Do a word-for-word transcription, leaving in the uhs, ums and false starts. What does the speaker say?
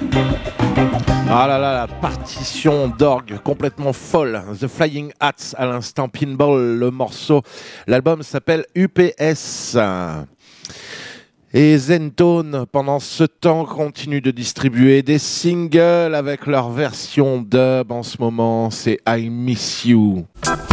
Ah là là, la partition d'orgue complètement folle. The Flying Hats à l'instant, Pinball, le morceau. L'album s'appelle U P S. Et Zentone, pendant ce temps, continue de distribuer des singles avec leur version dub en ce moment. C'est I Miss You.